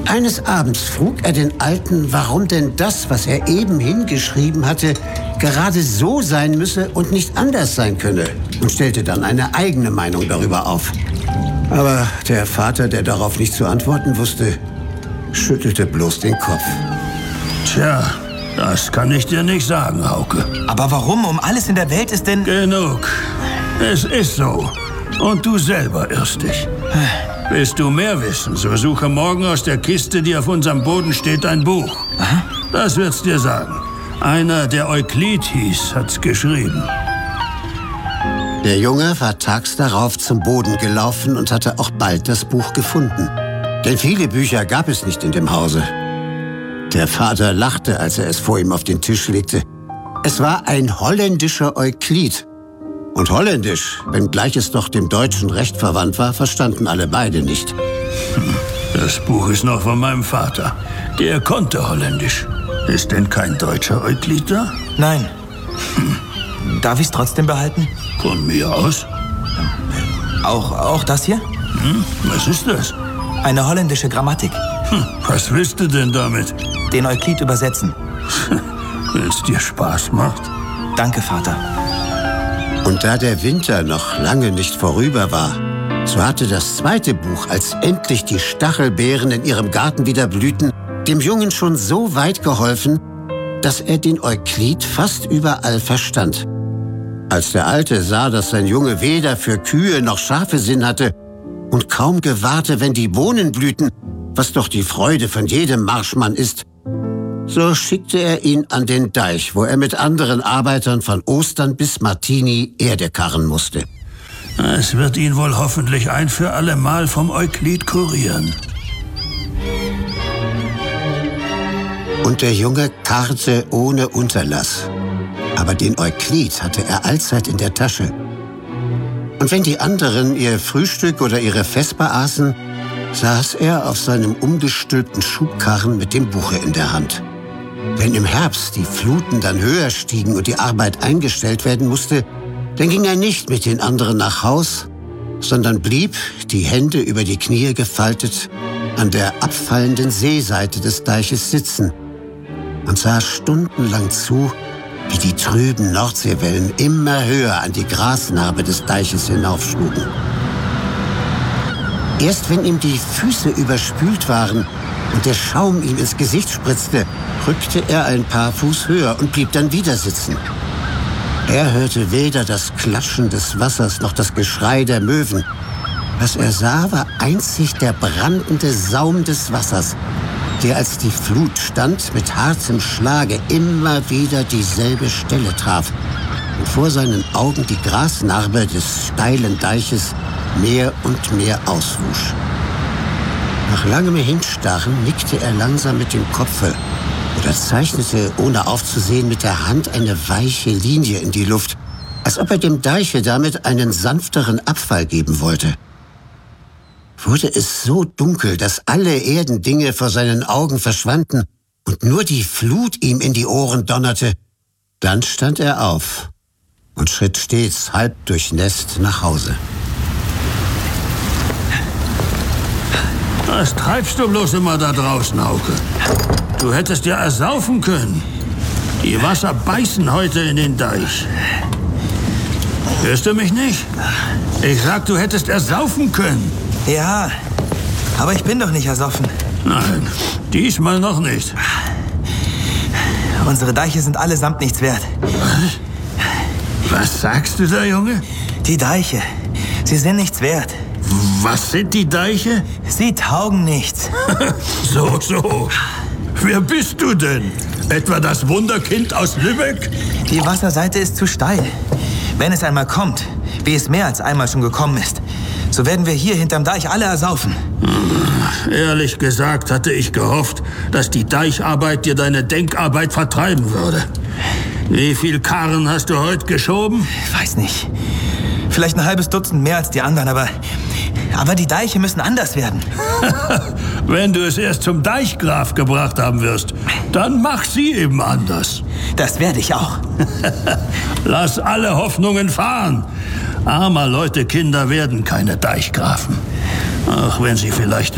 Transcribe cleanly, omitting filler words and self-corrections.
Eines Abends frug er den Alten, warum denn das, was er eben hingeschrieben hatte, gerade so sein müsse und nicht anders sein könne, und stellte dann eine eigene Meinung darüber auf. Aber der Vater, der darauf nicht zu antworten wusste, schüttelte bloß den Kopf. Tja, das kann ich dir nicht sagen, Hauke. Aber warum um alles in der Welt ist denn... Genug. Es ist so. Und du selber irrst dich. Willst du mehr wissen, so suche morgen aus der Kiste, die auf unserem Boden steht, ein Buch. Aha. Das wird's dir sagen. Einer, der Euklid hieß, hat's geschrieben. Der Junge war tags darauf zum Boden gelaufen und hatte auch bald das Buch gefunden. Denn viele Bücher gab es nicht in dem Hause. Der Vater lachte, als er es vor ihm auf den Tisch legte. Es war ein holländischer Euklid. Und Holländisch, wenngleich es doch dem deutschen Recht verwandt war, verstanden alle beide nicht. Das Buch ist noch von meinem Vater. Der konnte Holländisch. Ist denn kein deutscher Euklid da? Nein. Darf ich es trotzdem behalten? Von mir aus. Auch das hier? Was ist das? Eine holländische Grammatik. Was willst du denn damit? Den Euklid übersetzen. Wenn es dir Spaß macht. Danke, Vater. Und da der Winter noch lange nicht vorüber war, so hatte das zweite Buch, als endlich die Stachelbeeren in ihrem Garten wieder blühten, dem Jungen schon so weit geholfen, dass er den Euklid fast überall verstand. Als der Alte sah, dass sein Junge weder für Kühe noch Schafe Sinn hatte und kaum gewahrte, wenn die Bohnen blühten, was doch die Freude von jedem Marschmann ist, so schickte er ihn an den Deich, wo er mit anderen Arbeitern von Ostern bis Martini Erde karren musste. Es wird ihn wohl hoffentlich ein für alle Mal vom Euklid kurieren. Und der Junge karrte ohne Unterlass. Aber den Euklid hatte er allzeit in der Tasche. Und wenn die anderen ihr Frühstück oder ihre Vesper aßen, saß er auf seinem umgestülpten Schubkarren mit dem Buche in der Hand. Wenn im Herbst die Fluten dann höher stiegen und die Arbeit eingestellt werden musste, dann ging er nicht mit den anderen nach Haus, sondern blieb, die Hände über die Knie gefaltet, an der abfallenden Seeseite des Deiches sitzen und sah stundenlang zu, wie die trüben Nordseewellen immer höher an die Grasnarbe des Deiches hinaufschlugen. Erst wenn ihm die Füße überspült waren und der Schaum ihm ins Gesicht spritzte, rückte er ein paar Fuß höher und blieb dann wieder sitzen. Er hörte weder das Klatschen des Wassers noch das Geschrei der Möwen. Was er sah, war einzig der brandende Saum des Wassers, der, als die Flut stand, mit hartem Schlage immer wieder dieselbe Stelle traf und vor seinen Augen die Grasnarbe des steilen Deiches mehr und mehr auswusch. Nach langem Hinstarren nickte er langsam mit dem Kopfe oder zeichnete, ohne aufzusehen, mit der Hand eine weiche Linie in die Luft, als ob er dem Deiche damit einen sanfteren Abfall geben wollte. Wurde es so dunkel, dass alle Erdendinge vor seinen Augen verschwanden und nur die Flut ihm in die Ohren donnerte, dann stand er auf und schritt stets halb durchnässt nach Hause. Was treibst du bloß immer da draußen, Hauke? Du hättest ja ersaufen können. Die Wasser beißen heute in den Deich. Hörst du mich nicht? Ich sag, du hättest ersaufen können. Ja, aber ich bin doch nicht ersoffen. Nein, diesmal noch nicht. Unsere Deiche sind allesamt nichts wert. Was sagst du da, Junge? Die Deiche, sie sind nichts wert. Was sind die Deiche? Sie taugen nichts. So. Wer bist du denn? Etwa das Wunderkind aus Lübeck? Die Wasserseite ist zu steil. Wenn es einmal kommt, wie es mehr als einmal schon gekommen ist, so werden wir hier hinterm Deich alle ersaufen. Ehrlich gesagt hatte ich gehofft, dass die Deicharbeit dir deine Denkarbeit vertreiben würde. Wie viel Karren hast du heute geschoben? Ich weiß nicht. Vielleicht ein halbes Dutzend mehr als die anderen, aber die Deiche müssen anders werden. Wenn du es erst zum Deichgraf gebracht haben wirst, dann mach sie eben anders. Das werde ich auch. Lass alle Hoffnungen fahren. Armer Leute, Kinder werden keine Deichgrafen. Auch wenn sie vielleicht